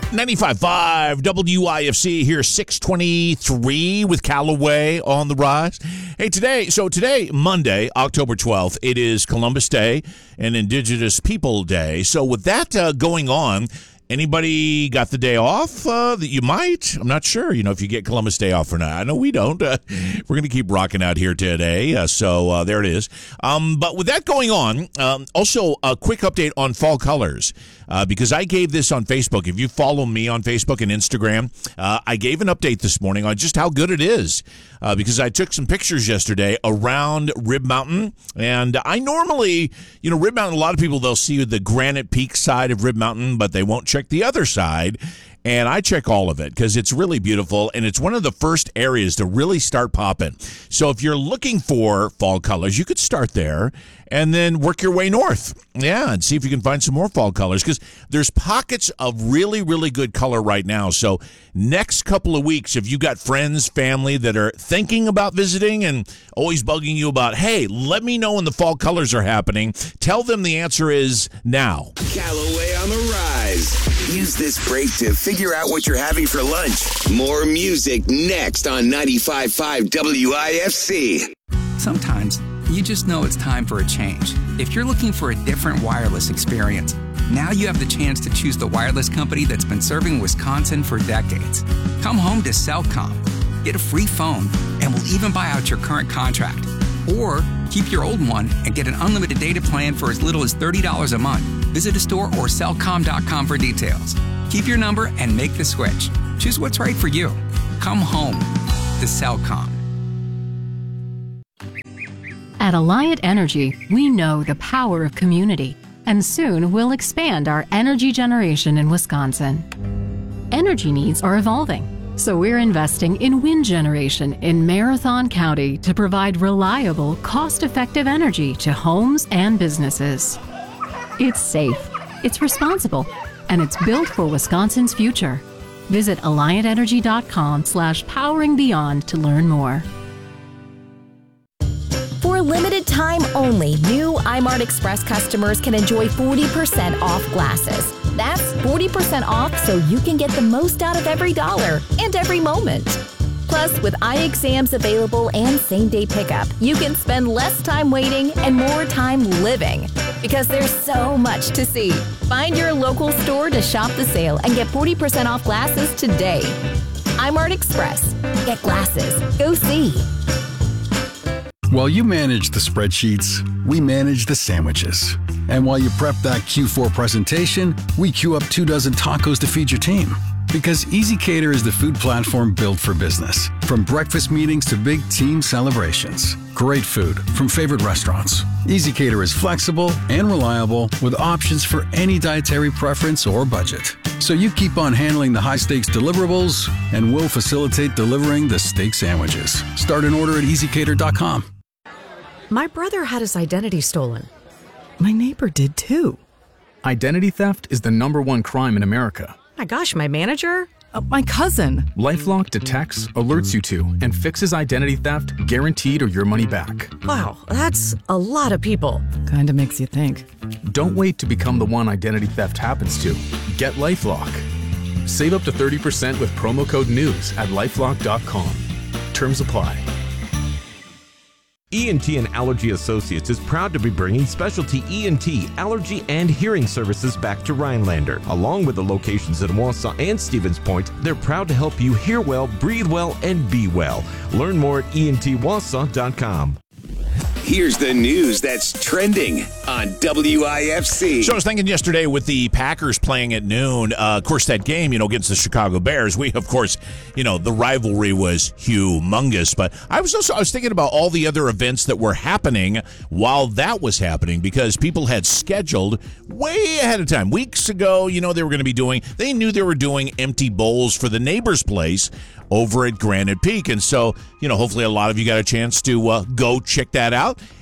95.5 WIFC here, 623 with Callaway on the rise. Hey, today, Monday, October 12th, it is Columbus Day and Indigenous People Day. So with that going on, anybody got the day off that you might? I'm not sure, if you get Columbus Day off or not. I know we don't. We're going to keep rocking out here today. So there it is. But with that going on, also a quick update on fall colors. Because I gave this on Facebook. If you follow me on Facebook and Instagram, I gave an update this morning on just how good it is. Because I took some pictures yesterday around Rib Mountain. And I normally, Rib Mountain, a lot of people, they'll see the Granite Peak side of Rib Mountain, but they won't check the other side. And I check all of it because it's really beautiful, and it's one of the first areas to really start popping. So if you're looking for fall colors, you could start there and then work your way north. Yeah, and see if you can find some more fall colors, because there's pockets of really, really good color right now. So next couple of weeks, if you got friends, family that are thinking about visiting and always bugging you about, hey, let me know when the fall colors are happening, tell them the answer is now. Callaway on the rise. Use this break to figure out what you're having for lunch. More music next on 95.5 WIFC. Sometimes you just know it's time for a change. If you're looking for a different wireless experience, now you have the chance to choose the wireless company that's been serving Wisconsin for decades. Come home to Cellcom. Get a free phone, and we'll even buy out your current contract. Or keep your old one and get an unlimited data plan for as little as $30 a month. Visit a store or cellcom.com for details. Keep your number and make the switch. Choose what's right for you. Come home to Cellcom. At Alliant Energy, we know the power of community, and soon we'll expand our energy generation in Wisconsin. Energy needs are evolving, so we're investing in wind generation in Marathon County to provide reliable, cost-effective energy to homes and businesses. It's safe, it's responsible, and it's built for Wisconsin's future. Visit AlliantEnergy.com/poweringbeyond to learn more. For a limited time only, new iMart Express customers can enjoy 40% off glasses. That's 40% off so you can get the most out of every dollar and every moment. Plus, with eye exams available and same-day pickup, you can spend less time waiting and more time living. Because there's so much to see. Find your local store to shop the sale and get 40% off glasses today. iMart Express. Get glasses. Go see. While you manage the spreadsheets, we manage the sandwiches. And while you prep that Q4 presentation, we queue up 24 tacos to feed your team. Because ezCater is the food platform built for business. From breakfast meetings to big team celebrations. Great food from favorite restaurants. ezCater is flexible and reliable with options for any dietary preference or budget. So you keep on handling the high-stakes deliverables, and we'll facilitate delivering the steak sandwiches. Start an order at ezCater.com. My brother had his identity stolen. My neighbor did too. Identity theft is the #1 crime in America. My gosh, my manager? My cousin. LifeLock detects, alerts you to, and fixes identity theft guaranteed or your money back. Wow, that's a lot of people. Kinda makes you think. Don't wait to become the one identity theft happens to. Get LifeLock. Save up to 30% with promo code NEWS at LifeLock.com. Terms apply. ENT and Allergy Associates is proud to be bringing specialty ENT, allergy, and hearing services back to Rhinelander. Along with the locations in Wausau and Stevens Point, they're proud to help you hear well, breathe well, and be well. Learn more at entwausau.com. Here's the news that's trending on WIFC. So I was thinking yesterday with the Packers playing at noon, of course, that game, against the Chicago Bears, the rivalry was humongous. But I was thinking about all the other events that were happening while that was happening, because people had scheduled way ahead of time. Weeks ago, they knew they were doing empty bowls for the neighbor's place over at Granite Peak. And so, hopefully a lot of you got a chance to go check that out.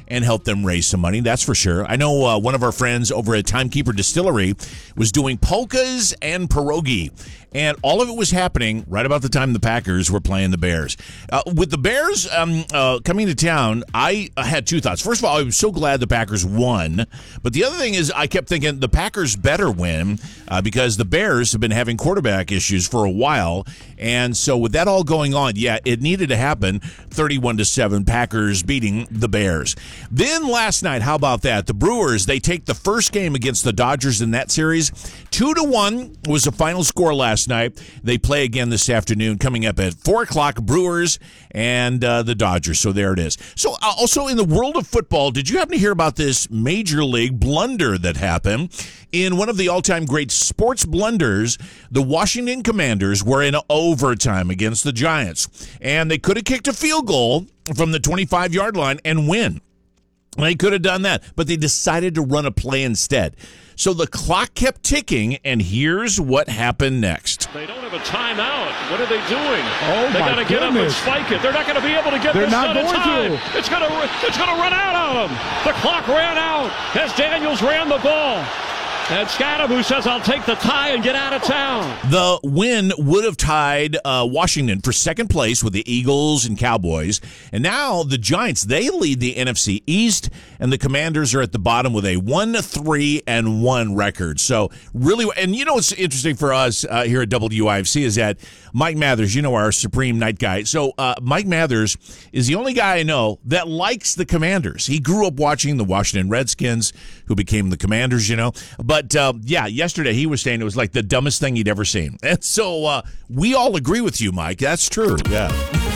and help them raise some money. That's for sure. I know one of our friends over at Timekeeper Distillery was doing polkas and pierogi. And all of it was happening right about the time the Packers were playing the Bears. With the Bears coming to town, I had two thoughts. First of all, I was so glad the Packers won. But the other thing is I kept thinking the Packers better win because the Bears have been having quarterback issues for a while. And so with that all going on, yeah, it needed to happen. 31-7, Packers beating the Bears. Then last night, how about that? The Brewers, they take the first game against the Dodgers in that series. 2-1 was the final score last night. They play again this afternoon, coming up at 4 o'clock, Brewers and the Dodgers. So there it is. So also in the world of football, did you happen to hear about this Major League blunder that happened? In one of the all-time great sports blunders, the Washington Commanders were in overtime against the Giants. And they could have kicked a field goal from the 25-yard line and win. They could have done that, but they decided to run a play instead. So the clock kept ticking, and here's what happened next. They don't have a timeout. What are they doing? Oh, they got to get up and spike it. They're not going to be able to get this done in time. It's going to run out on them. The clock ran out as Daniels ran the ball. And Scadaboo says, I'll take the tie and get out of town. The win would have tied Washington for second place with the Eagles and Cowboys. And now the Giants, they lead the NFC East, and the Commanders are at the bottom with a 1-3-1 record. So really, and you know what's interesting for us here at WIFC is that Mike Mathers, you know, our Supreme Night guy. So Mike Mathers is the only guy I know that likes the Commanders. He grew up watching the Washington Redskins, who became the Commanders, you know. But, yeah, yesterday he was saying it was like the dumbest thing he'd ever seen. And so we all agree with you, Mike. That's true. Yeah.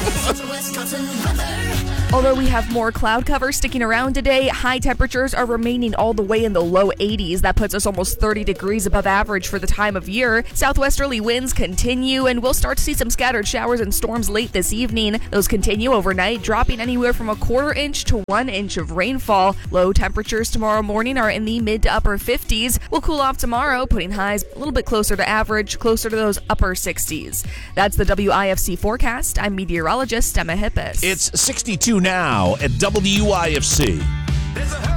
Although we have more cloud cover sticking around today, high temperatures are remaining all the way in the low 80s. That puts us almost 30 degrees above average for the time of year. Southwesterly winds continue, and we'll start to see some scattered showers and storms late this evening. Those continue overnight, dropping anywhere from a 1/4 inch to 1 inch of rainfall. Low temperatures tomorrow morning are in the mid to upper 50s. We'll cool off tomorrow, putting highs a little bit closer to average, closer to those upper 60s. That's the WIFC forecast. I'm meteorologist Emma Hippis. It's 62 now at WIFC.